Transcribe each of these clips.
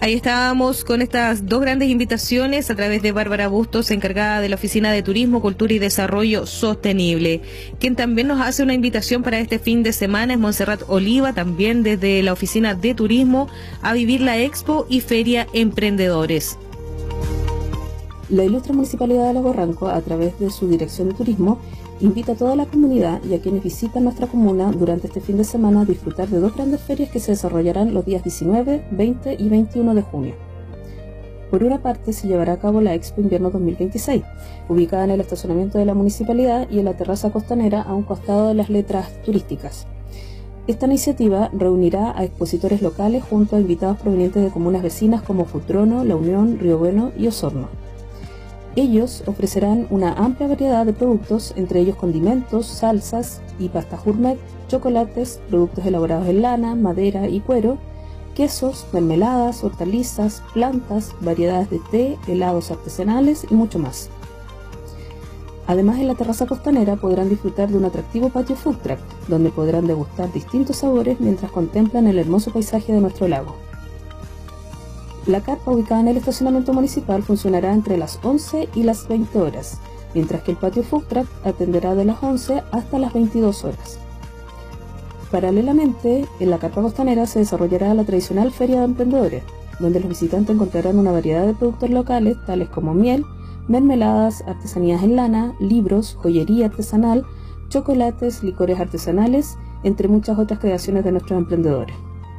Ahí estábamos con estas dos grandes invitaciones a través de Bárbara Bustos, encargada de la Oficina de Turismo, Cultura y Desarrollo Sostenible. Quien también nos hace una invitación para este fin de semana es Montserrat Oliva, también desde la Oficina de Turismo, a vivir la Expo y Feria Emprendedores. La ilustre Municipalidad de Lago Ranco, a través de su Dirección de Turismo, invita a toda la comunidad y a quienes visitan nuestra comuna durante este fin de semana a disfrutar de dos grandes ferias que se desarrollarán los días 19, 20 y 21 de junio. Por una parte, se llevará a cabo la Expo Invierno 2026, ubicada en el estacionamiento de la Municipalidad y en la terraza costanera a un costado de las letras turísticas. Esta iniciativa reunirá a expositores locales junto a invitados provenientes de comunas vecinas como Futrono, La Unión, Río Bueno y Osorno. Ellos ofrecerán una amplia variedad de productos, entre ellos condimentos, salsas y pasta gourmet, chocolates, productos elaborados en lana, madera y cuero, quesos, mermeladas, hortalizas, plantas, variedades de té, helados artesanales y mucho más. Además, en la terraza costanera podrán disfrutar de un atractivo patio food truck, donde podrán degustar distintos sabores mientras contemplan el hermoso paisaje de nuestro lago. La carpa, ubicada en el estacionamiento municipal, funcionará entre las 11 y las 20 horas, mientras que el patio food truck atenderá de las 11 hasta las 22 horas. Paralelamente, en la carpa costanera se desarrollará la tradicional Feria de Emprendedores, donde los visitantes encontrarán una variedad de productos locales, tales como miel, mermeladas, artesanías en lana, libros, joyería artesanal, chocolates, licores artesanales, entre muchas otras creaciones de nuestros emprendedores.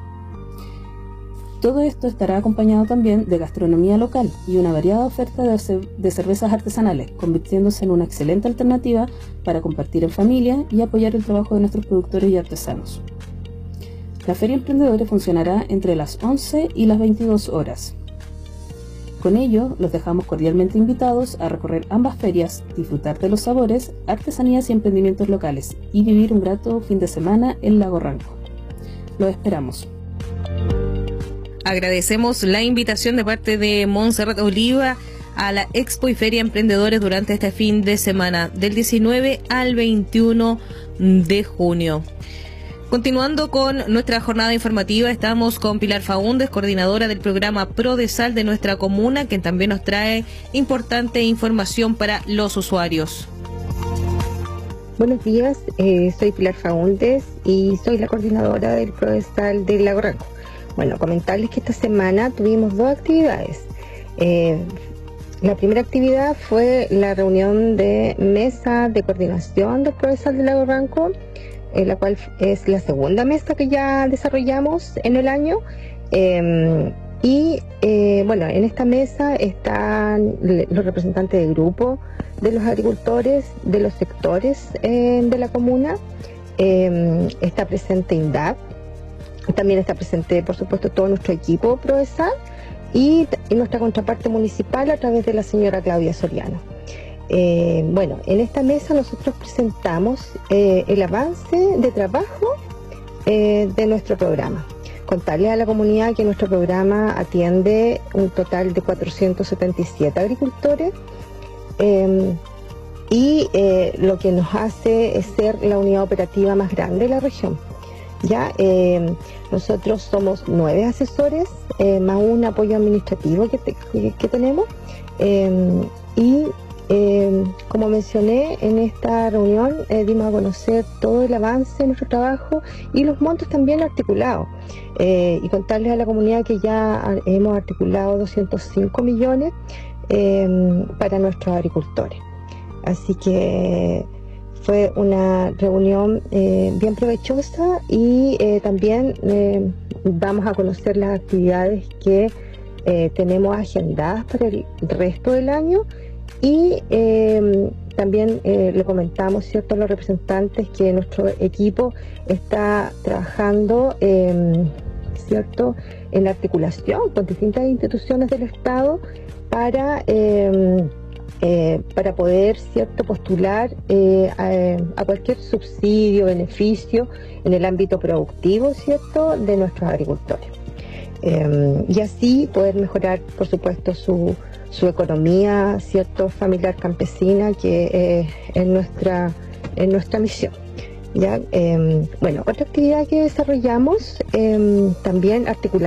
Todo esto estará acompañado también de gastronomía local y una variada oferta de cervezas artesanales, convirtiéndose en una excelente alternativa para compartir en familia y apoyar el trabajo de nuestros productores y artesanos. La Feria Emprendedores funcionará entre las 11 y las 22 horas. Con ello, los dejamos cordialmente invitados a recorrer ambas ferias, disfrutar de los sabores, artesanías y emprendimientos locales y vivir un grato fin de semana en Lago Ranco. Los esperamos. Agradecemos la invitación de parte de Montserrat Oliva a la Expo y Feria Emprendedores durante este fin de semana, del 19 al 21 de junio. Continuando con nuestra jornada informativa, estamos con Pilar Faúndez, coordinadora del programa ProDesal de nuestra comuna, quien también nos trae importante información para los usuarios. Buenos días, soy Pilar Faúndez y soy la coordinadora del ProDesal de Lago Ranco. Bueno, comentarles que esta semana tuvimos dos actividades. La primera actividad fue la reunión de mesa de coordinación del ProDesal de Lago Ranco, la cual es la segunda mesa que ya desarrollamos en el año. Bueno, en esta mesa están los representantes del grupo, de los agricultores, de los sectores de la comuna. Está presente INDAP. También está presente, por supuesto, todo nuestro equipo ProDesal y nuestra contraparte municipal a través de la señora Claudia Soriano. Bueno, en esta mesa nosotros presentamos el avance de trabajo de nuestro programa. Contarle a la comunidad que nuestro programa atiende un total de 477 agricultores y lo que nos hace es ser la unidad operativa más grande de la región. Ya nosotros somos 9 asesores más un apoyo administrativo que tenemos como mencioné en esta reunión dimos a conocer todo el avance de nuestro trabajo y los montos también articulados y contarles a la comunidad que ya hemos articulado 205 millones para nuestros agricultores, así que fue una reunión bien provechosa y también vamos a conocer las actividades que tenemos agendadas para el resto del año y también le comentamos, ¿cierto?, a los representantes que nuestro equipo está trabajando, ¿cierto?, en la articulación con distintas instituciones del Estado para poder, ¿cierto?, postular a cualquier subsidio, beneficio en el ámbito productivo, ¿cierto?, de nuestros agricultores. Y así poder mejorar, por supuesto, su economía, ¿cierto?, familiar campesina, que es nuestra misión. ¿Ya? Bueno, otra actividad que desarrollamos también articulada